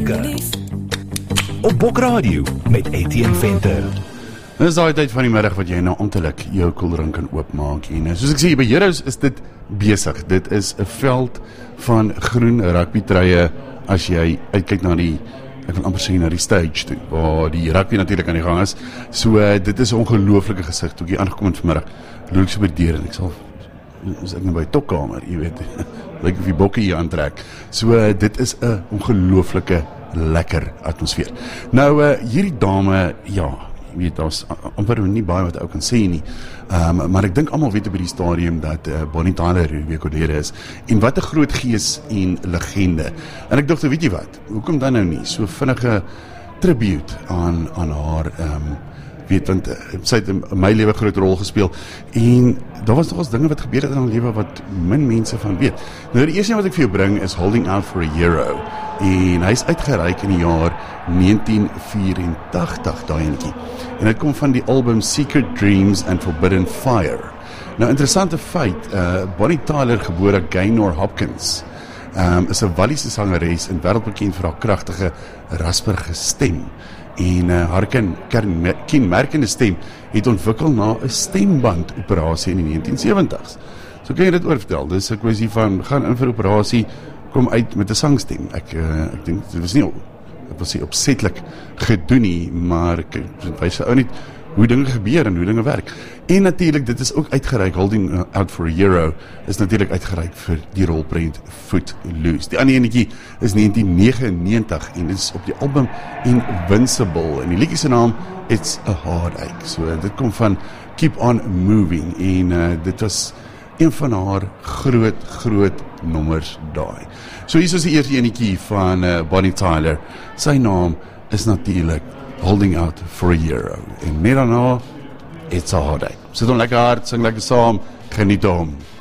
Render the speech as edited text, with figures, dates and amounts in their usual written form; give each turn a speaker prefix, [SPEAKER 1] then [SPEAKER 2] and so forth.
[SPEAKER 1] Wenke op Bok Radio met Etienne Venter.
[SPEAKER 2] Dit is daai tyd van die middag wat jy nou amptelik jou koeldrank kan oopmaak. En soos ek sê, by Heroes is dit besig. Dit is 'n veld van groen rugbytruie as jy uitkyk na die, ek wil amper sê na die stage toe, waar die rugby natuurlik aan die gang is. So dit is 'n ongelooflike gesig. Toe ek hier aangekom het vanmiddag, loop ek so by die deur en ek sal, is ek nou by tokkamer, jy weet, lyk of die bokke hier aantrek. So dit is 'n ongelooflike lekker atmosfeer. Nou hierdie dame, ja, jy weet, daar's amper nie baie wat ou kan sê nie, maar ek dink almal weet op die stadium dat Bonnie Tyler die week gelede is, en wat 'n groot gees en legende. En ek dink, weet jy wat, hoekom dan nou nie so vinnige tribute aan haar, weet, want sy het in my lewe groot rol gespeel, en daar was nogals dinge wat gebeur het in haar lewe wat min mense van weet. Nou die eerste wat ek vir jou bring is Holding Out for a Hero, en hy is uitgereik in die jaar 1984, daai enetjie. En dit kom van die album Secret Dreams and Forbidden Fire. Nou interessante feit, Bonnie Tyler, gebore Gaynor Hopkins, is 'n Walliese sangeres en wêreldbekend vir haar kragtige, raspige stem. En haar kenmerkende stem het ontwikkel na 'n stembandoperasie in die 1970s. So kan jy dit oorvertel, dis 'n kwessie van, gaan in vir operasie, kom uit met 'n sangstem. Ek dink, dit was nie, ek wil sê opsetlik gedoen nie, maar ek wys ou net hoe dinge gebeur en hoe dinge werk. En natuurlik, dit is ook uitgereik, Holding Out for a Hero is natuurlik uitgereik vir die rolprent Footloose. Die ander enetjie is 1999 en dit is op die album Invincible, en die liedjie se naam It's a Heartache. So dit kom van Keep On Moving, en dit was een van haar groot nommers daai. So hier is die eerste enetjie van Bonnie Tyler. Sy naam is natuurlik Holding Out for a Hero. En net daarna, It's a Heartache. Sit hom lekker hard, sing lekker saam, geniet hom.